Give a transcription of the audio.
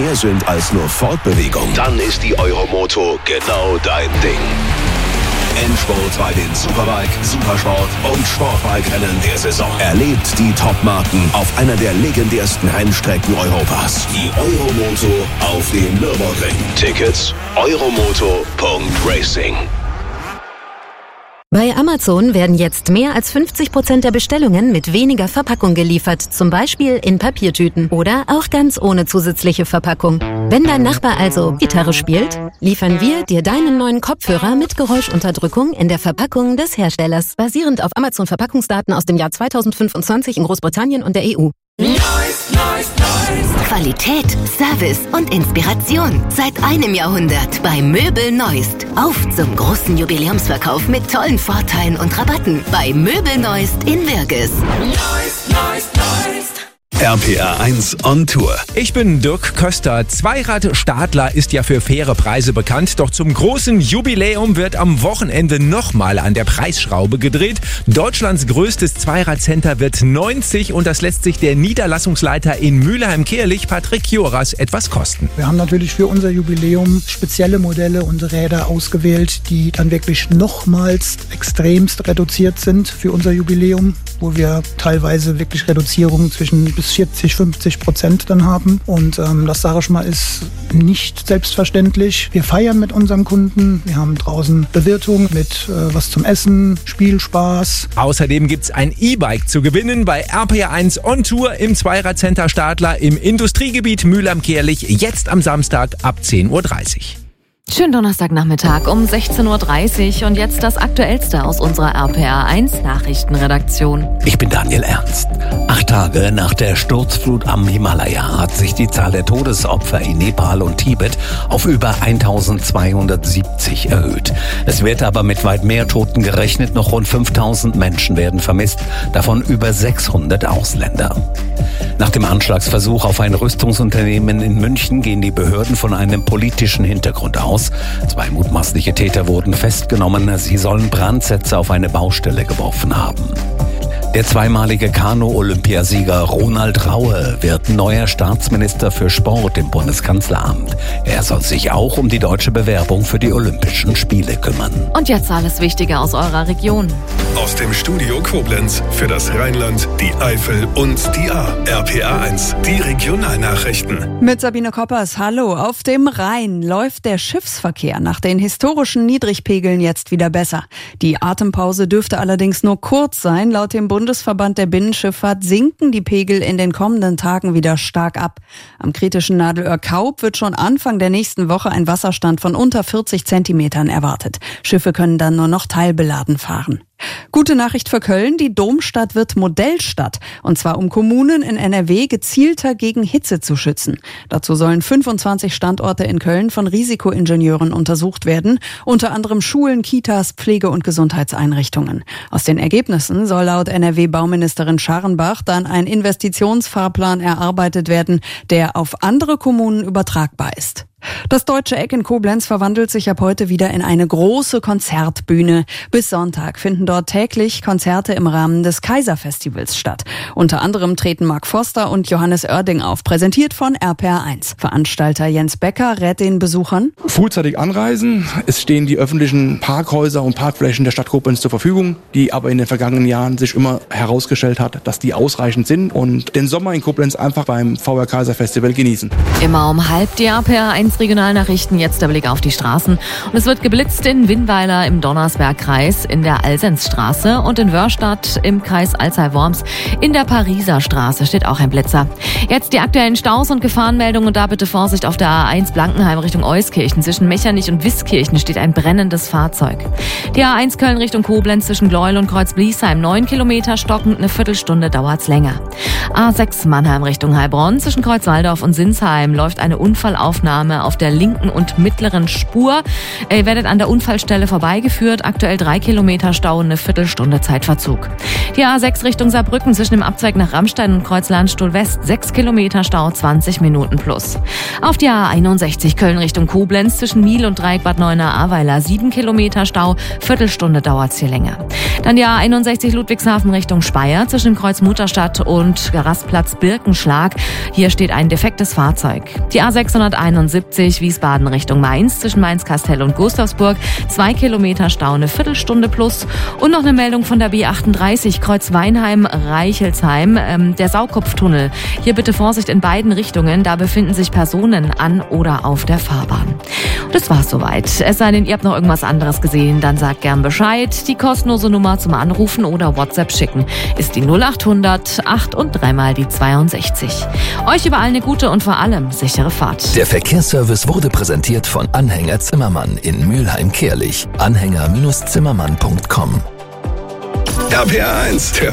mehr sind als nur Fortbewegung, dann ist die Euromoto genau dein Ding. Endspurt bei den Superbike, Supersport und Sportbike-Rennen der Saison. Erlebt die Top-Marken auf einer der legendärsten Rennstrecken Europas. Die Euromoto auf dem Nürburgring. Tickets euromoto.racing. Bei Amazon werden jetzt mehr als 50% der Bestellungen mit weniger Verpackung geliefert, zum Beispiel in Papiertüten oder auch ganz ohne zusätzliche Verpackung. Wenn dein Nachbar also Gitarre spielt, liefern wir dir deinen neuen Kopfhörer mit Geräuschunterdrückung in der Verpackung des Herstellers, basierend auf Amazon-Verpackungsdaten aus dem Jahr 2025 in Großbritannien und der EU. Qualität, Service und Inspiration seit einem Jahrhundert bei Möbel Neust. Auf zum großen Jubiläumsverkauf mit tollen Vorteilen und Rabatten bei Möbel Neust in Wirges. RPR 1 on Tour. Ich bin Dirk Köster. Zweirad-Stadler ist ja für faire Preise bekannt, doch zum großen Jubiläum wird am Wochenende nochmal an der Preisschraube gedreht. Deutschlands größtes Zweiradcenter wird 90 und das lässt sich der Niederlassungsleiter in Mülheim-Kehlich, Patrick Joras, etwas kosten. Wir haben natürlich für unser Jubiläum spezielle Modelle und Räder ausgewählt, die dann wirklich nochmals extremst reduziert sind für unser Jubiläum, wo wir teilweise wirklich Reduzierungen zwischen bis 40-50% dann haben. Und das, sage ich mal, ist nicht selbstverständlich. Wir feiern mit unserem Kunden. Wir haben draußen Bewirtung mit was zum Essen, Spielspaß. Außerdem gibt's ein E-Bike zu gewinnen bei RPR 1 on Tour im Zweirad-Center Stadler im Industriegebiet Mülheim-Kehlich, jetzt am Samstag ab 10:30 Uhr. Schönen Donnerstagnachmittag um 16:30 Uhr und jetzt das Aktuellste aus unserer RPR 1 Nachrichtenredaktion. Ich bin Daniel Ernst. 8 Tage nach der Sturzflut am Himalaya hat sich die Zahl der Todesopfer in Nepal und Tibet auf über 1270 erhöht. Es wird aber mit weit mehr Toten gerechnet. Noch rund 5000 Menschen werden vermisst, davon über 600 Ausländer. Nach dem Anschlagsversuch auf ein Rüstungsunternehmen in München gehen die Behörden von einem politischen Hintergrund aus. 2 mutmaßliche Täter wurden festgenommen. Sie sollen Brandsätze auf eine Baustelle geworfen haben. Der zweimalige Kanu-Olympiasieger Ronald Raue wird neuer Staatsminister für Sport im Bundeskanzleramt. Er soll sich auch um die deutsche Bewerbung für die Olympischen Spiele kümmern. Und jetzt alles Wichtige aus eurer Region. Aus dem Studio Koblenz für das Rheinland, die Eifel und die Ahr. RPR 1, die Regionalnachrichten. Mit Sabine Koppers, hallo. Auf dem Rhein läuft der Schiffsverkehr nach den historischen Niedrigpegeln jetzt wieder besser. Die Atempause dürfte allerdings nur kurz sein. Laut dem Bundesverband der Binnenschifffahrt sinken die Pegel in den kommenden Tagen wieder stark ab. Am kritischen Nadelöhr Kaub wird schon Anfang der nächsten Woche ein Wasserstand von unter 40 Zentimetern erwartet. Schiffe können dann nur noch teilbeladen fahren. Gute Nachricht für Köln, die Domstadt wird Modellstadt. Und zwar um Kommunen in NRW gezielter gegen Hitze zu schützen. Dazu sollen 25 Standorte in Köln von Risikoingenieuren untersucht werden. Unter anderem Schulen, Kitas, Pflege- und Gesundheitseinrichtungen. Aus den Ergebnissen soll laut NRW-Bauministerin Scharrenbach dann ein Investitionsfahrplan erarbeitet werden, der auf andere Kommunen übertragbar ist. Das Deutsche Eck in Koblenz verwandelt sich ab heute wieder in eine große Konzertbühne. Bis Sonntag finden dort täglich Konzerte im Rahmen des Kaiserfestivals statt. Unter anderem treten Mark Foster und Johannes Oerding auf, präsentiert von RPR 1. Veranstalter Jens Becker rät den Besuchern: frühzeitig anreisen. Es stehen die öffentlichen Parkhäuser und Parkflächen der Stadt Koblenz zur Verfügung, die aber in den vergangenen Jahren sich immer herausgestellt hat, dass die ausreichend sind, und den Sommer in Koblenz einfach beim VR Kaiserfestival genießen. Immer um 12:30 die RPR 1 Regionalnachrichten, jetzt der Blick auf die Straßen. Und es wird geblitzt in Winnweiler im Donnersbergkreis, in der Alsensstraße und in Wörstadt im Kreis Alzey-Worms. In der Pariser Straße steht auch ein Blitzer. Jetzt die aktuellen Staus und Gefahrenmeldungen, und da bitte Vorsicht auf der A1 Blankenheim Richtung Euskirchen. Zwischen Mechernich und Wiskirchen steht ein brennendes Fahrzeug. Die A1 Köln Richtung Koblenz zwischen Gleuel und Kreuzbliesheim 9 Kilometer stockend, eine Viertelstunde dauert's länger. A6 Mannheim Richtung Heilbronn zwischen Kreuzwaldorf und Sinsheim läuft eine Unfallaufnahme Probleme auf der linken und mittleren Spur. Ihr werdet an der Unfallstelle vorbeigeführt. Aktuell 3 Kilometer Stau, eine Viertelstunde Zeitverzug. Die A6 Richtung Saarbrücken zwischen dem Abzweig nach Rammstein und Kreuz Landstuhl West 6 Kilometer Stau, 20 Minuten plus. Auf die A61 Köln Richtung Koblenz zwischen Miel und Dreieck Bad Neuenahr-Ahrweiler 7 Kilometer Stau, Viertelstunde dauert's hier länger. Dann die A61 Ludwigshafen Richtung Speyer zwischen Kreuz Mutterstadt und Rastplatz Birkenschlag. Hier steht ein defektes Fahrzeug. Die A671 Wiesbaden Richtung Mainz zwischen Mainz-Kastel und Gustavsburg 2 Kilometer Stau, eine Viertelstunde plus. Und noch eine Meldung von der B38 Kreuz Weinheim-Reichelsheim, der Saukopftunnel. Hier bitte Vorsicht in beiden Richtungen, da befinden sich Personen an oder auf der Fahrbahn. Und das war's soweit. Es sei denn, ihr habt noch irgendwas anderes gesehen, dann sagt gern Bescheid. Die kostenlose Nummer zum Anrufen oder WhatsApp schicken ist die 0800 8 und 3 mal die 62. Euch überall eine gute und vor allem sichere Fahrt. Der Verkehrsservice wurde präsentiert von Anhänger Zimmermann in Mülheim-Kärlich. Anhänger-Zimmermann.com. RPR 1,